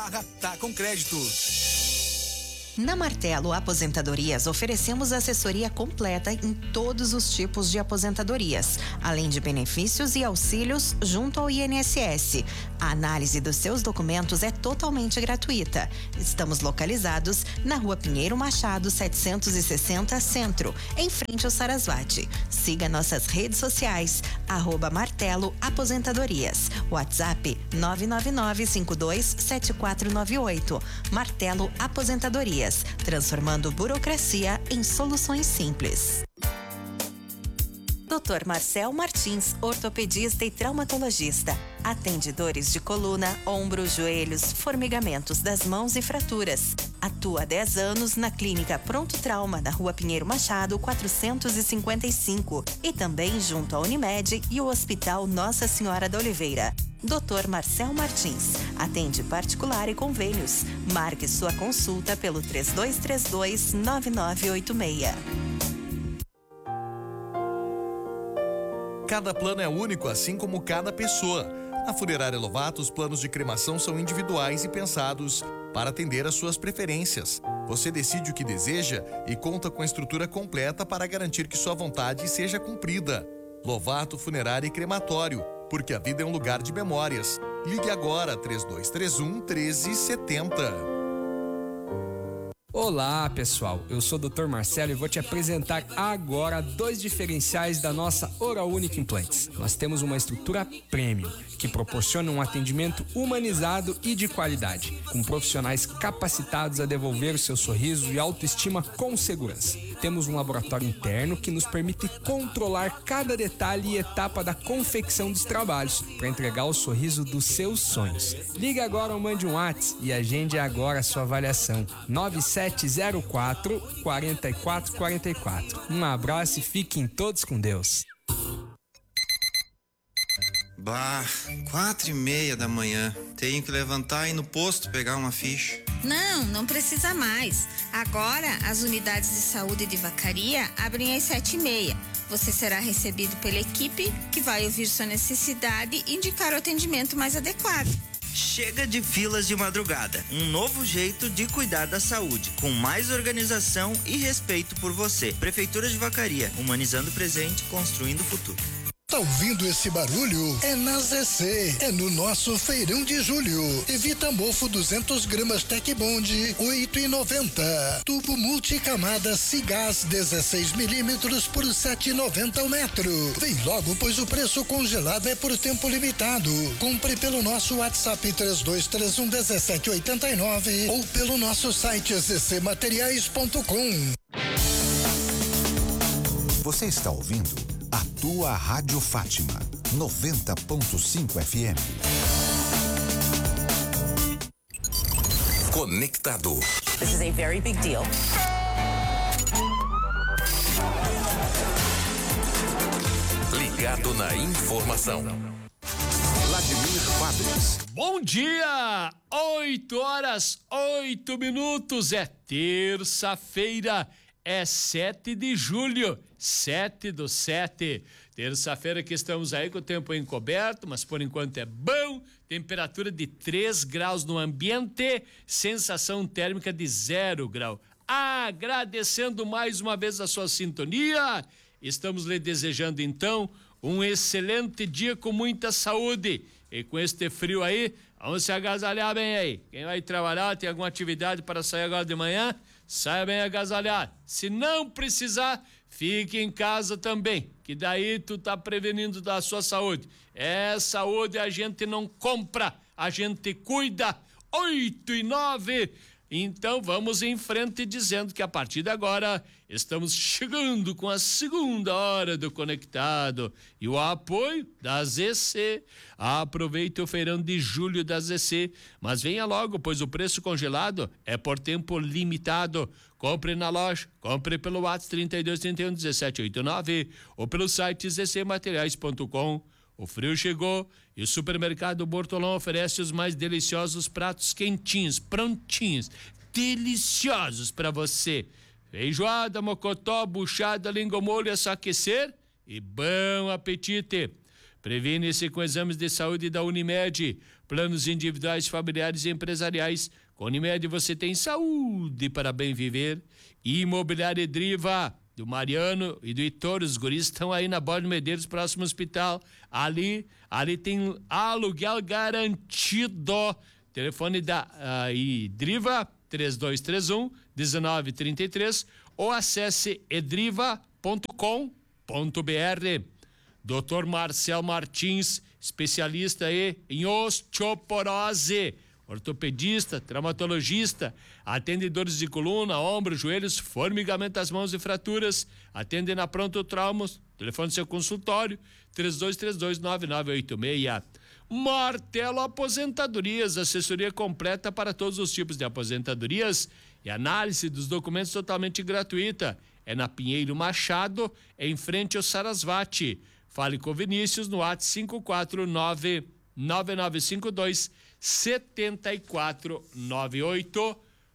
Tá com crédito. Na Martelo Aposentadorias, oferecemos assessoria completa em todos os tipos de aposentadorias, além de benefícios e auxílios junto ao INSS. A análise dos seus documentos é totalmente gratuita. Estamos localizados na Rua Pinheiro Machado, 760 Centro, em frente ao Sarasvati. Siga nossas redes sociais, @Martelo Aposentadorias. WhatsApp 999527498. Martelo Aposentadorias, transformando burocracia em soluções simples. Dr. Marcel Martins, ortopedista e traumatologista. Atende dores de coluna, ombro, joelhos, formigamentos das mãos e fraturas. Atua há 10 anos na Clínica Pronto Trauma, na Rua Pinheiro Machado, 455. E também junto à Unimed e o Hospital Nossa Senhora da Oliveira. Dr. Marcel Martins. Atende particular e convênios. Marque sua consulta pelo 3232-9986. Cada plano é único, assim como cada pessoa. Na Funerária Lovato, os planos de cremação são individuais e pensados para atender às suas preferências. Você decide o que deseja e conta com a estrutura completa para garantir que sua vontade seja cumprida. Lovato Funerária e Crematório, porque a vida é um lugar de memórias. Ligue agora, 3231-1370. Olá pessoal, eu sou o Dr. Marcelo e vou te apresentar agora 2 diferenciais da nossa Oral Unique Implantes. Nós temos uma estrutura premium que proporciona um atendimento humanizado e de qualidade, com profissionais capacitados a devolver o seu sorriso e autoestima com segurança. Temos um laboratório interno que nos permite controlar cada detalhe e etapa da confecção dos trabalhos para entregar o sorriso dos seus sonhos. Ligue agora ou mande um WhatsApp e agende agora a sua avaliação. 9704-4444. Um abraço e fiquem todos com Deus. 4:30 da manhã. Tenho que levantar e ir no posto pegar uma ficha. Não precisa mais. Agora, as unidades de saúde de Vacaria abrem às 7:30. Você será recebido pela equipe que vai ouvir sua necessidade e indicar o atendimento mais adequado. Chega de filas de madrugada. Um novo jeito de cuidar da saúde, com mais organização e respeito por você. Prefeitura de Vacaria, humanizando o presente, construindo o futuro. Tá ouvindo esse barulho? É na ZC, é no nosso feirão de julho. Evita mofo 200 gramas Tec Bond, 8,90. Tubo multicamada Cigás 16 milímetros por 7,90 o metro. Vem logo, pois o preço congelado é por tempo limitado. Compre pelo nosso WhatsApp 3231-1789 ou pelo nosso site zcmateriais.com. Você está ouvindo a tua Rádio Fátima, 90.5 FM. Conectado. This is a very big deal. Ligado na informação. Vladimir Quadros. Bom dia! 8h08. É terça-feira. É 7 de julho, 7/7. Terça-feira que estamos aí com o tempo encoberto, mas por enquanto é bom. Temperatura de 3 graus no ambiente, sensação térmica de 0 grau. Agradecendo mais uma vez a sua sintonia. Estamos lhe desejando então um excelente dia com muita saúde. E com este frio aí, vamos se agasalhar bem aí. Quem vai trabalhar, tem alguma atividade para sair agora de manhã, saia bem agasalhado. Se não precisar, fique em casa também, que daí tu tá prevenindo da sua saúde. É saúde, a gente não compra, a gente cuida. 8h09. Então vamos em frente dizendo que a partir de agora estamos chegando com a segunda hora do Conectado e o apoio da ZC. Aproveite o feirão de julho da ZC, mas venha logo, pois o preço congelado é por tempo limitado. Compre na loja, compre pelo WhatsApp 3231-1789 ou pelo site zcmateriais.com. O frio chegou e o supermercado Bortolão oferece os mais deliciosos pratos quentinhos, prontinhos, deliciosos para você. Feijoada, mocotó, buchada, língua molho, é só aquecer e bom apetite. Previne-se com exames de saúde da Unimed, planos individuais, familiares e empresariais. Com Unimed você tem saúde para bem viver. Imobiliária Edriva, do Mariano e do Heitor, os guris estão aí na Borda Medeiros, próximo ao hospital. Ali tem aluguel garantido. Telefone da Edriva, 3231-1933, ou acesse edriva.com.br. Dr. Marcel Martins, especialista aí em osteoporose, ortopedista, traumatologista, atende dores de coluna, ombro, joelhos, formigamento das mãos e fraturas, atende na Pronto Traumas, telefone do seu consultório, 3232-9986. Martelo Aposentadorias, assessoria completa para todos os tipos de aposentadorias e análise dos documentos totalmente gratuita. É na Pinheiro Machado, em frente ao Sarasvati. Fale com Vinícius no WhatsApp 549-9952-7498.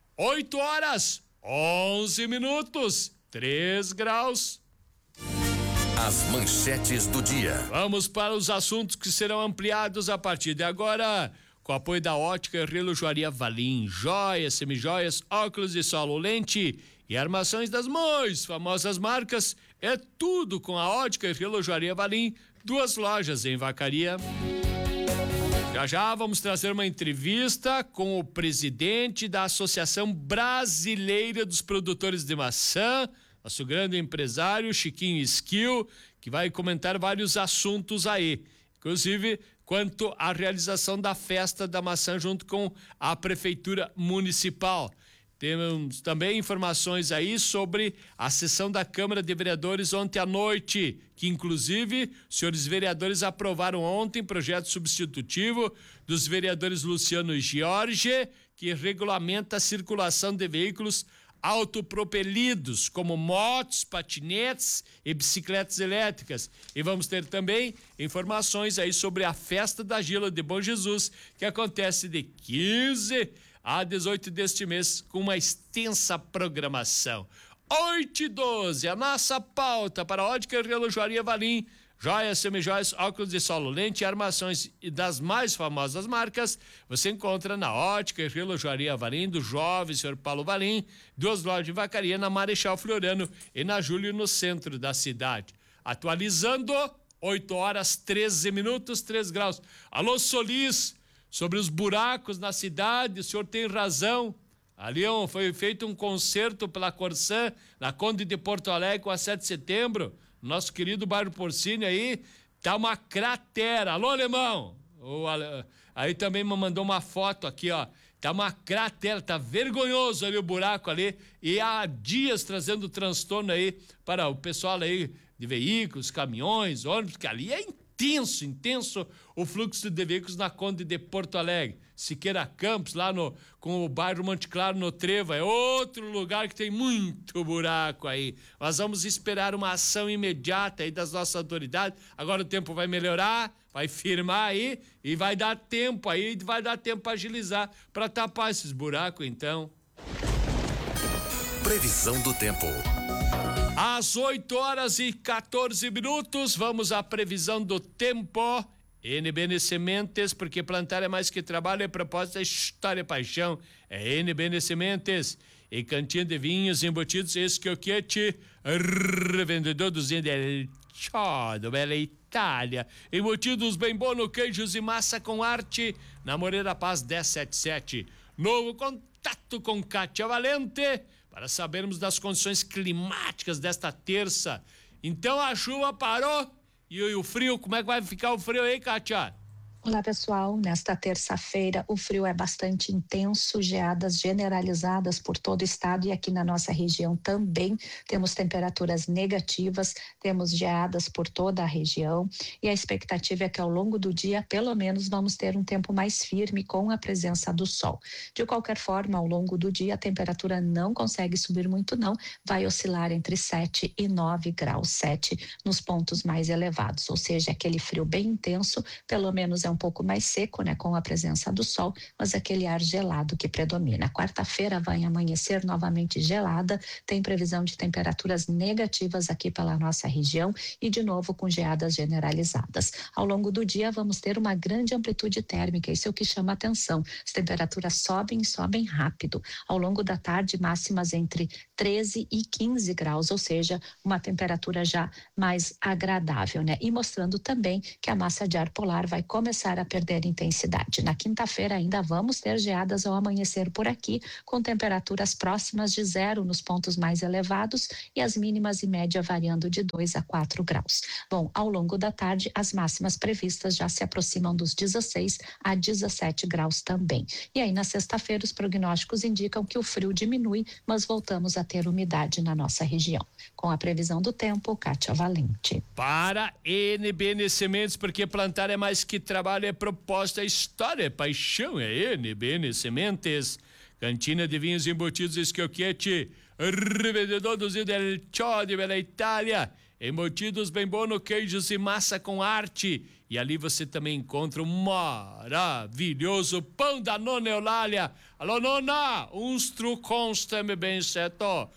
8h11, 3 graus. As manchetes do dia. Vamos para os assuntos que serão ampliados a partir de agora, com apoio da Ótica e Relojoaria Valim. Joias, semijoias, óculos de sol, lente e armações das mais famosas marcas. É tudo com a Ótica e Relojoaria Valim. 2 lojas em Vacaria. Já vamos trazer uma entrevista com o presidente da Associação Brasileira dos Produtores de Maçã, nosso grande empresário Chiquinho Esquil, que vai comentar vários assuntos aí, inclusive quanto à realização da festa da maçã junto com a Prefeitura Municipal. Temos também informações aí sobre a sessão da Câmara de Vereadores ontem à noite, que inclusive os senhores vereadores aprovaram ontem projeto substitutivo dos vereadores Luciano e Jorge, que regulamenta a circulação de veículos autopropelidos, como motos, patinetes e bicicletas elétricas. E vamos ter também informações aí sobre a festa da Gila de Bom Jesus, que acontece de 15 a 18 deste mês, com uma extensa programação. 8h12, a nossa pauta para a Ótica e Relojoaria Valim. Joias, semijoias, óculos de sol, lente e armações das mais famosas marcas você encontra na Ótica e Relojoaria Valim, do jovem senhor Paulo Valim, 2 lojas de Vacaria, na Marechal Floriano e na Júlio, no centro da cidade. Atualizando, 8h13, 3 graus. Alô, Solis, sobre os buracos na cidade, o senhor tem razão. Ali foi feito um concerto pela Corsã, na Conde de Porto Alegre, com a 7 de setembro. Nosso querido bairro Porcínio aí, tá uma cratera. Alô, alemão! Aí também me mandou uma foto aqui, ó. Tá uma cratera, tá vergonhoso ali o buraco ali. E há dias trazendo transtorno aí para o pessoal aí de veículos, caminhões, ônibus, que ali é intenso o fluxo de veículos na Conde de Porto Alegre. Siqueira Campos, lá com o bairro Monte Claro, no Trevo, é outro lugar que tem muito buraco aí. Nós vamos esperar uma ação imediata aí das nossas autoridades. Agora o tempo vai melhorar, vai firmar aí e vai dar tempo aí, vai dar tempo para agilizar, para tapar esses buracos, então. Previsão do tempo. Às 8h14, vamos à previsão do tempo. NBN Sementes, porque plantar é mais que trabalho, é propósito, é história, é paixão. É NBN Sementes. E cantinha de vinhos embutidos, Esquioquete, revendedor dos do Bela Itália. Embutidos bem bom no queijos e massa com arte, na Moreira Paz 1077. Novo contato com Cátia Valente, para sabermos das condições climáticas desta terça. Então a chuva parou. E o frio, como é que vai ficar o frio aí, Kátia? Olá, pessoal. Nesta terça-feira, o frio é bastante intenso, geadas generalizadas por todo o estado e aqui na nossa região também temos temperaturas negativas, temos geadas por toda a região e a expectativa é que ao longo do dia, pelo menos, vamos ter um tempo mais firme com a presença do sol. De qualquer forma, ao longo do dia, a temperatura não consegue subir muito não, vai oscilar entre 7 e 9 graus, 7 nos pontos mais elevados, ou seja, aquele frio bem intenso, pelo menos é um um pouco mais seco, né, com a presença do sol, mas aquele ar gelado que predomina. Quarta-feira vai amanhecer novamente gelada, tem previsão de temperaturas negativas aqui pela nossa região e de novo com geadas generalizadas. Ao longo do dia vamos ter uma grande amplitude térmica, isso é o que chama atenção. As temperaturas sobem rápido. Ao longo da tarde, máximas entre 13 e 15 graus, ou seja, uma temperatura já mais agradável, né? E mostrando também que a massa de ar polar vai começar a perder intensidade. Na quinta-feira ainda vamos ter geadas ao amanhecer por aqui, com temperaturas próximas de zero nos pontos mais elevados e as mínimas e média variando de 2 a 4 graus. Bom, ao longo da tarde, as máximas previstas já se aproximam dos 16 a 17 graus também. E aí, na sexta-feira, os prognósticos indicam que o frio diminui, mas voltamos a ter umidade na nossa região. Com a previsão do tempo, Kátia Valente. Para NBN Sementes, porque plantar é mais que trabalho, é proposta, é história, é paixão, é NBN Sementes. Cantina de vinhos embutidos Schiochetti, revendedor do Zio del Ciodi, Bela Itália. Embutidos bem bono, queijos e massa com arte. E ali você também encontra um maravilhoso pão da Nona Eulália. Alô, Nona, uns trucons também bem certo.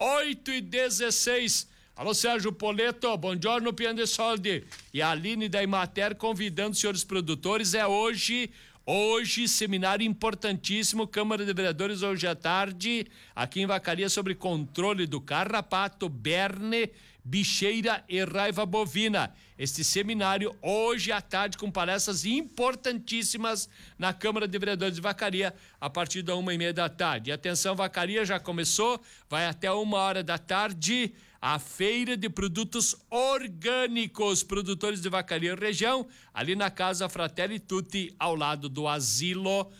8h16. Alô, Sérgio Poleto, buongiorno, Pian Soldi. E a Aline da Imater convidando os senhores produtores. É hoje, seminário importantíssimo, Câmara de Vereadores hoje à tarde, aqui em Vacaria, sobre controle do carrapato, berne, bicheira e raiva bovina. Este seminário hoje à tarde com palestras importantíssimas na Câmara de Vereadores de Vacaria a partir da 1h30 da tarde. E atenção, Vacaria já começou, vai até 1h da tarde, a feira de produtos orgânicos, produtores de Vacaria região, ali na Casa Fratelli Tutti, ao lado do asilo.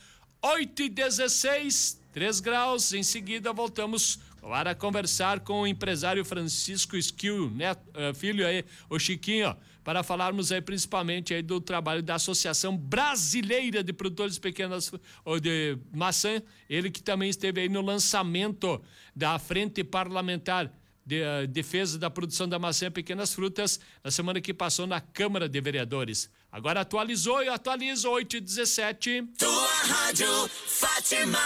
8h16, 3 graus. Em seguida voltamos para conversar com o empresário Francisco Esquil, né, filho aí, o Chiquinho, para falarmos aí principalmente aí do trabalho da Associação Brasileira de Produtores Pequenas de Maçã, ele que também esteve aí no lançamento da Frente Parlamentar de Defesa da Produção da Maçã e Pequenas Frutas na semana que passou na Câmara de Vereadores. Agora atualizou e atualiza 8h17. Tua Rádio Fátima.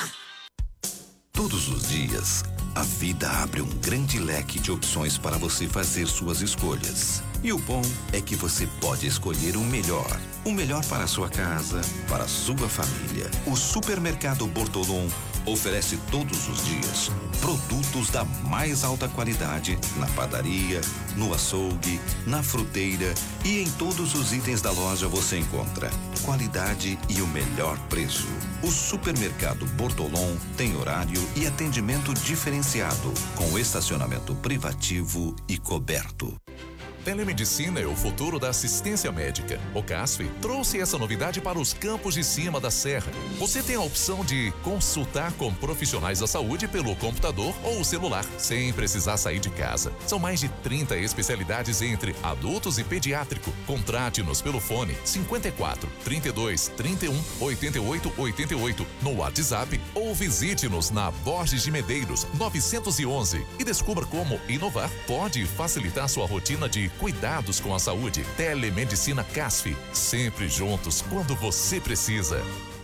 Todos os dias, a vida abre um grande leque de opções para você fazer suas escolhas. E o bom é que você pode escolher o melhor. O melhor para a sua casa, para a sua família. O Supermercado Bortolom oferece todos os dias produtos da mais alta qualidade na padaria, no açougue, na fruteira e em todos os itens da loja você encontra qualidade e o melhor preço. O Supermercado Bortolom tem horário e atendimento diferenciado, com estacionamento privativo e coberto. Telemedicina é o futuro da assistência médica. O CASF trouxe essa novidade para os campos de cima da serra. Você tem a opção de consultar com profissionais da saúde pelo computador ou celular, sem precisar sair de casa. São mais de 30 especialidades entre adultos e pediátrico. Contrate-nos pelo fone 54 32 31 88 88 no WhatsApp ou visite-nos na Borges de Medeiros 911 e descubra como inovar pode facilitar sua rotina de cuidados com a saúde. Telemedicina CASF, sempre juntos quando você precisa.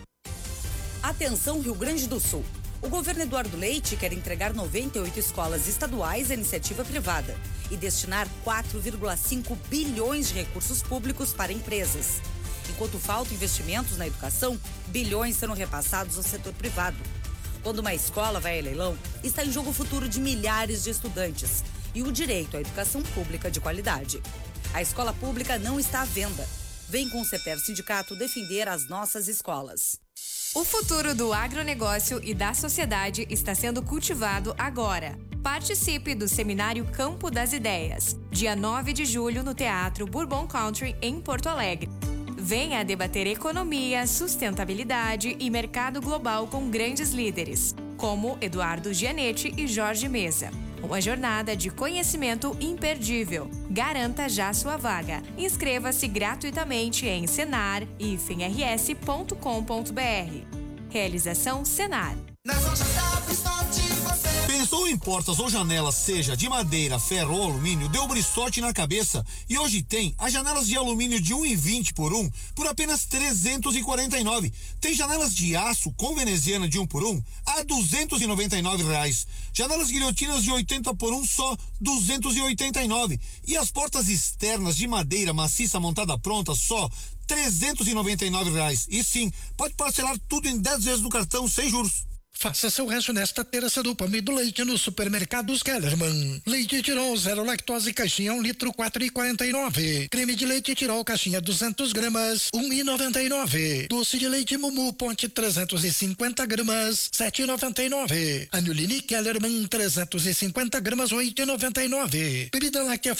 Atenção, Rio Grande do Sul. O governo Eduardo Leite quer entregar 98 escolas estaduais à iniciativa privada e destinar 4,5 bilhões de recursos públicos para empresas. Enquanto faltam investimentos na educação, bilhões serão repassados ao setor privado. Quando uma escola vai a leilão, está em jogo o futuro de milhares de estudantes e o direito à educação pública de qualidade. A escola pública não está à venda. Vem com o CEPER Sindicato defender as nossas escolas. O futuro do agronegócio e da sociedade está sendo cultivado agora. Participe do seminário Campo das Ideias, dia 9 de julho no Teatro Bourbon Country, em Porto Alegre. Venha debater economia, sustentabilidade e mercado global com grandes líderes, como Eduardo Gianetti e Jorge Mesa. Uma jornada de conhecimento imperdível. Garanta já sua vaga. Inscreva-se gratuitamente em senar-rs.com.br. Realização Senar. Nas lojas da Prisnorte você Pensou em portas ou janelas, seja de madeira, ferro ou alumínio, deu sorte na cabeça. E hoje tem as janelas de alumínio de 1,20 por 1 por apenas 349. Tem janelas de aço com veneziana de 1 por 1 a R$299. Janelas guilhotinas de 80 por 1 só 289. E as portas externas de madeira maciça montada pronta só R$399. E sim, pode parcelar tudo em 10 vezes no cartão sem juros. Faça seu rancho nesta terça do pão e do leite nos supermercados Kellerman. Leite Tirol 0 lactose caixinha 1 litro 4,49. Creme de leite Tirol caixinha 200 gramas 1,99. Doce de leite Mumu Ponte 350 gramas 7,99. Anilini Kellerman 350 gramas 8,99. Bebida láctea